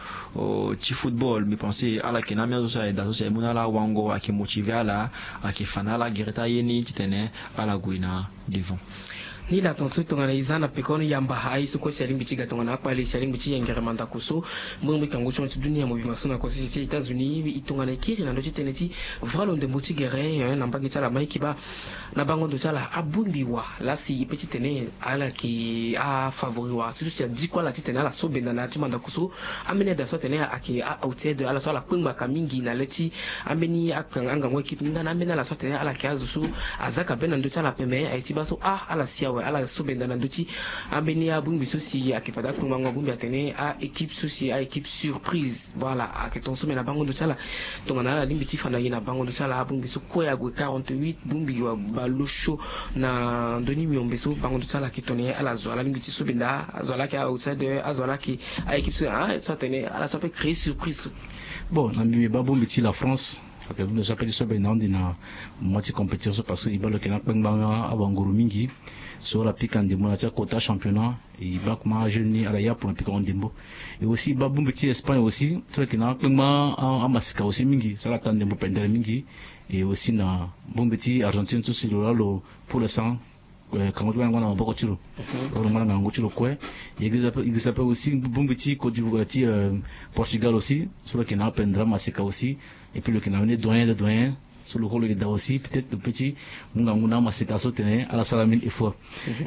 ti football mais penser à la que na mia ça dans ça mon là wango à qui motivé à la à qui fana la guerta yeni ti tenir à la guina devant ni la tonso tongana izana pekono yamba hai suko shaling bichi gatongana kwali shaling bichi yengere manda kuso mbongo kango chonti dunia mo bimasona ko sisi États-Unis itongana kiri na ndoti teneti vralo de moti gere na mbangi tsala maiki ba na bango ndo tsala abungiwa la si petit tene ala ki a favoriwa tout ça dit quoi la titena la sobenda na timanda kuso amene da so tene aki a outside ala so la kwengba kamingi na leti ameni akanga ngwe kip ngana amena la so tene ala ki azusu azaka bena ndo tsala peme aiti baso ah ala sia ala sobenda na nduti ambeni a bumbi sosi akifada kuma ngwa bumbi atene a équipe sosi a équipe surprise voilà aketon somme na bango ndusala tongana la limbiti fana yina bango ndusala bumbi so koya go quarante-huit bumbi wa balosho na ndoni miombe so bango ndusala kitone ala zo ala limbiti sobenda azola ka outside azola ki a équipe so ah so tene ala so peut créer surprise bon na mbi ba bumbi ti la France parce que vous ne savez pas si c'est dans une moitié compétition parce que il va le kenak banganga abanguru mingi sur la pique en démo la quota championnat il va comment jeune à la ya pour un pique en démo et aussi ba bumbi ti Espagne aussi sur le kenak bangma en masika aussi mingi sur la tande démo pendere mingi et aussi na bumbi ti Argentine tout sur le pour le sang quand on a un beaucoup de choses on a un beaucoup de choses il s'appelle aussi Bumbiti Côte d'Ivoire Portugal aussi sur le qui n'a pas un drame assez aussi et puis le qui n'a pas doyen de doyen sur le rôle de aussi peut-être le petit Munga Muna Maseka sauté à la salamine et fois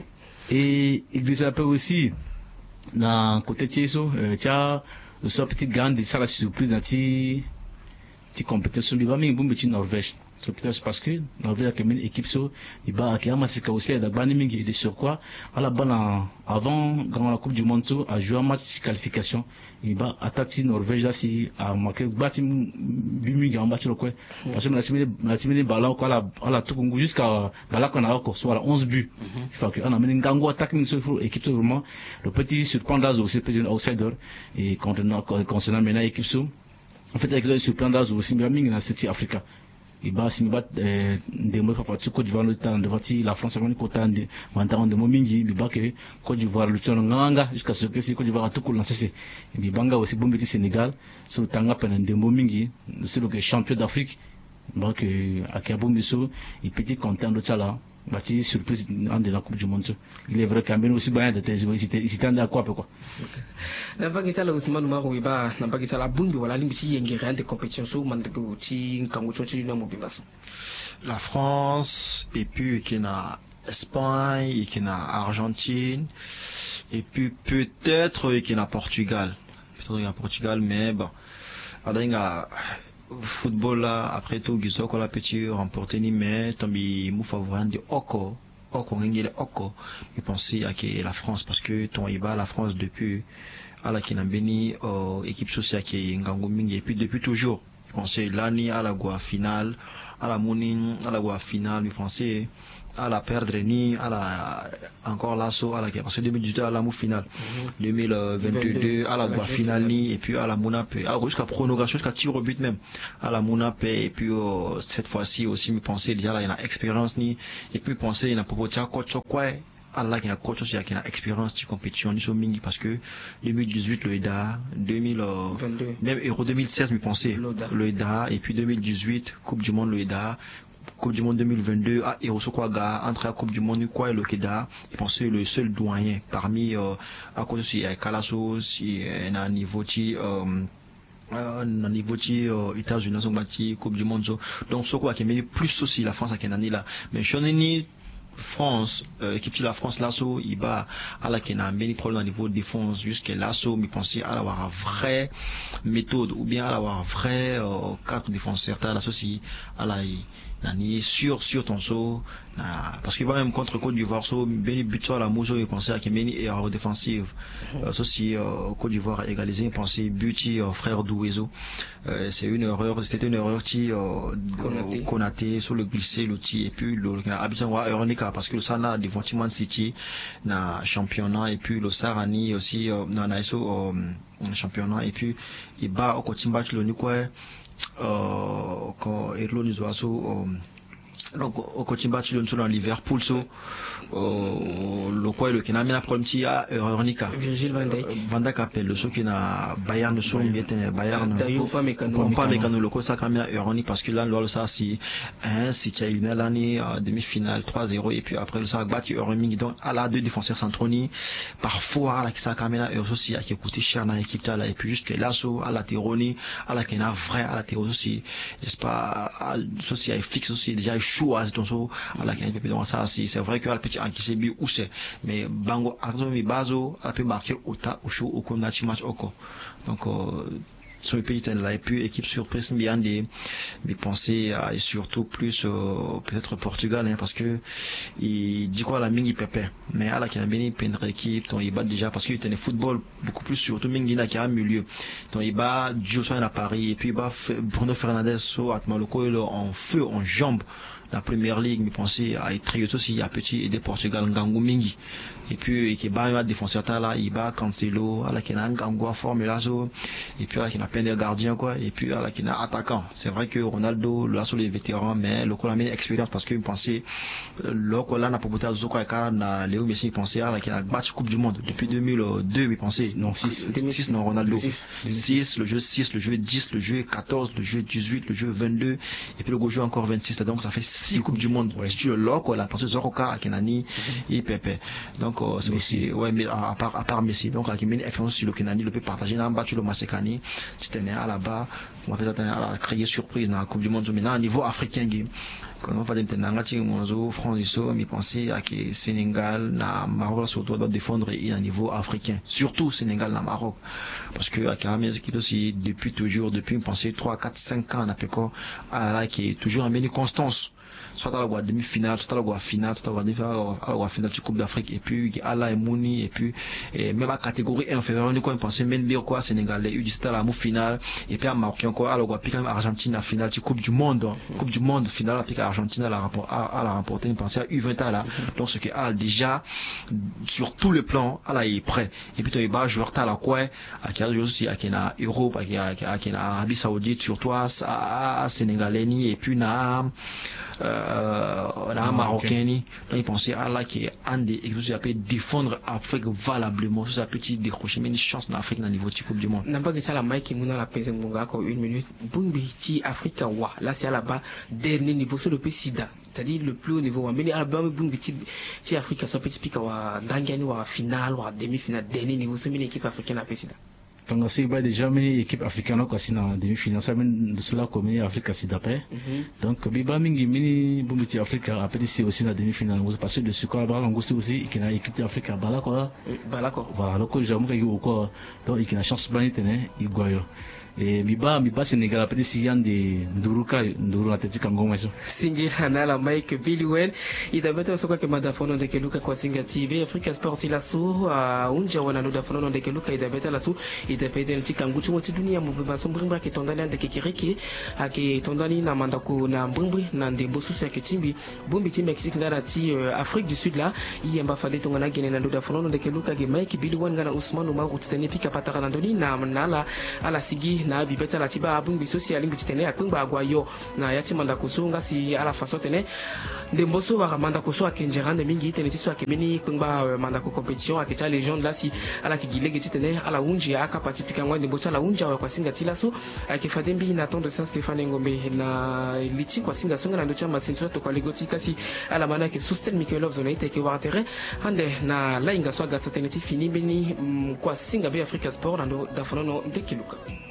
et il s'appelle aussi na côté Tieso tia le soit petit grande ça la surprise na ti ti compétition bi ba mi Bumbiti Norvège peut-être parce que dans la équipe so il va qui a massé aussi da bani mingi de sur quoi à la balle avant dans la coupe du monde a joué un match qualification il va attaquer Norvège là si a marqué bati mingi en match le quoi parce que la team la team ballon quoi la la tout jusqu'à bala qu'on a encore soit onze buts il faut que on a mené gango attaque mingi sur équipe vraiment le petit surprendre aussi petit outsider et concernant concernant maintenant équipe so en fait avec le surprendre aussi mingi dans cette Africa il va si bat des mots fa Côte d'Ivoire le temps de voici la France vraiment côté de maintenant de momingi il va que Côte d'Ivoire le temps nganga jusqu'à ce que si Côte d'Ivoire tout lancer c'est il banga aussi bon petit Sénégal sur tanga pendant de momingi c'est le champion d'Afrique donc à Kiabo Misso il petit content de ça là bâti surprise de la Coupe du Monde il est vrai quand même aussi bien de tes il s'était d'accord quoi na bagita la Ousmane Maroui ba na bagita la bumbi wala limbi yengere de compétition so mandeko ti kango chonchi na mobimbaso la France et puis qui na Espagne et qui na Argentine et puis peut-être qui na Portugal peut-être qu'il y a Portugal mais bon alors football là après tout giso ko la petit remporter ni mais tombi mou favorable de oko oko ngengele oko je pensais à que la France parce que ton iba la France depuis à la kinambeni équipe sociale qui ngango mingi et puis depuis toujours je pensais l'année à la goa finale à la morning à la goa finale je pensais à la perdre ni à la encore l'assaut à la parce que deux mille dix-huit à la mou finale mm-hmm. deux mille vingt-deux à la goa finale ni et puis à la monape alors jusqu'à prolongation jusqu'à tir au but même à la monape et puis oh, cette fois-ci aussi me penser déjà là il y a expérience ni et puis penser il y a propotia coach quoi Allah qui a coach aussi qui a expérience de compétition ni so mingi parce que deux mille dix-huit le E D A deux mille vingt-deux même Euro deux mille seize me penser le E D A et puis deux mille dix-huit Coupe du monde le E D A Coupe du monde deux mille vingt-deux à Erosokwaga entre la Coupe du monde quoi et le Keda je pense que le seul doyen parmi euh, à cause si Kalaso si un niveau qui euh, euh, niveau qui euh, États-Unis sont bâtis Coupe du monde donc ce quoi qui met plus aussi la France à Kenani là mais je n'ai France, euh, équipe de la France, l'assaut, il va à la qui a un problème au niveau de défense jusqu'à l'assaut, mais pensez à avoir une vraie méthode ou bien à avoir un vrai euh, quatre défenseurs, à l'assaut si à la nani sur sur ton saut parce qu'il va même contre Côte d'Ivoire so béni but sur la mouso et penser à Kemeni et erreur défensive euh, ça si euh, Côte d'Ivoire a égalisé penser but euh, frère Douezo euh, c'est une erreur c'était une erreur qui euh, Konaté sur le glissé l'outil et puis le habitant wa Eronica parce que le Sana devant Man City na championnat et puis le Sarani aussi euh, na naiso euh, championnat et puis il bat au Kotimba le ni quoi euh, quand Erlo Nizoaso donc au Kotimba tu le dans Liverpool so le quoi le qui n'a même problème ti à Eronica Virgil van Dijk Van Dijk appelle le so qui na Bayern so bien Bayern d'ailleurs pas mécano pas mécano le quoi ça quand même Eronica parce que là le ça si hein si tu as éliminé l'année demi-finale trois zéro et puis après le ça battu Eronica donc à la deux défenseurs centroni parfois là qui ça quand même aussi qui coûté cher dans l'équipe là et puis juste que là so à la Teroni à la qui n'a vrai à la Teroni aussi n'est-ce pas ceci est fixe aussi déjà chaud à donc so à la qui donc ça c'est vrai que le petit encaissé bi ou c'est mais bango arzomi bazo a pu marquer au ta au chaud au match match oko donc euh, sur le petit là et puis équipe surprise bien des des pensées et surtout plus euh, peut-être Portugal hein, parce que il dit quoi la mingi pépé mais à la qui a béni peindre équipe ton il bat déjà parce qu'il tenait football beaucoup plus surtout mingi na qui a milieu ton il bat Dieu soit à Paris et puis bah Bruno Fernandes so Atmaloko en feu en jambes la première ligue, mais pensez à être aussi, il y a petit et des Portugal, Ngango Mingi. Et puis, il y a un défenseur là, il va Cancelo, à la qui a un Ngango Formula, et puis à la qui a peine de gardien, quoi, et puis à la qui a un attaquant. C'est vrai que Ronaldo, là, sur les vétérans, mais le coup, a mis expérience parce que, pensez, le coup, là, n'a pas beaucoup de quoi, car, na, Léo Messi, il pensait à la qui a un match Coupe du Monde. Depuis deux mille deux, il pensait, non, six, six, non, Ronaldo. six, le jeu six, le jeu dix, le jeu quatorze, le jeu dix-huit, le jeu vingt-deux, et puis le jeu encore vingt-six, donc ça fait six coupes du monde ouais. Si tu le lock là parce que Zoroka Kenani et Pepe donc euh, c'est aussi ouais mais à, à part à part Messi donc avec une expérience sur le Kenani le peut partager dans battu le Masekani tu tenais à là-bas on va faire à la créer surprise dans la coupe du monde maintenant au niveau africain quand on va dire nanga ti monzo France iso mi penser à que Sénégal na Maroc surtout doit défendre à niveau africain, surtout Sénégal na Maroc, parce que à Cameroun qui aussi depuis toujours depuis penser trois quatre cinq ans na peko à la qui est toujours en mini constance, soit à la demi-finale, soit à la finale, soit à la finale de Coupe d'Afrique, et puis à la Mouni, et puis et même à catégorie inférieure, nous pensons même bien quoi Sénégalais eu du stade à la finale, et puis à Maroc encore à la puis quand Argentine la finale de Coupe du Monde, Coupe du Monde finale, puis Argentine à la à la remporter, nous pensons à U vingt là, donc ce qui a déjà sur tout le plan à la est prêt, et puis tu vas joueur à la quoi, à qui a aussi à qui na Europe, à qui à qui na Arabie Saoudite, surtout à Sénégalais et puis na euh, na Marocain ni, donc ils pensaient à la qui est un des exercices appelé défendre Afrique valablement, ça petit décrocher mais une chance en Afrique dans le niveau de Coupe du Monde. N'a pas que ça la Mike qui m'a la pesé mon gars encore une minute. Bumbi ti Afrique wa là c'est là-bas dernier niveau sur le P sida, c'est-à-dire le plus haut niveau. Mais à bas Bumbi ti ti Afrique soit petit pic wa dangani wa finale wa demi-finale dernier niveau sur une équipe africaine à P sida. Donc c'est pas déjà une équipe africaine qui dans demi-finale, ça même de cela comme Afrique sida paix. Donc biba mingi mini Bumbi Afrique après c'est aussi la demi-finale parce que de ce quoi là on aussi qui a équipe d'Afrique bala quoi. Bala quoi. Voilà, donc j'aime que yo quoi donc il a chance bani tenir il goyo. Et biba biba Sénégal après si yan de Nduruka Nduru Atletico Ngoma eso. Singi hanala Mike Billy Wen idabeta soka ke madafono de keluka kwa Singa T V Africa Sport la su unja wana no dafono de keluka idabeta la su idabeta ntika nguchu wati dunia muvimba sombrimba ke tondani ande kekiriki ake tondani na mandako na mbrimbi na ndembo susu ya ketimbi bumbi timbi kisikngara ti Afrique du Sud là yemba fade tongana gene na ndo dafono de keluka ge Mike Billy Wen ngana Ousmane Omar utitani pika patara na ndoni na nala ala sigi na bibeta la tiba abungi social lingi tene akungba agwayo na yati manda kusunga si ala faso tene ndemboso wa manda kuso akenjerande mingi tene tiso akemeni kungba manda ko competition akecha légende là si ala kigilege tene ala unji aka patipika ngwa ndemboso ala unja kwa Singa tilaso akefadembi na tondo Saint Stéphane Ngombe na liti kwa Singa songa na ndocha masenso to kwa legoti kasi ala mana ke sustain Mikelov zona ite ke wa terrain hande na la inga so gatsa tene ti fini beni kwa Singa be Africa Sport na ndo dafono no ndekiluka.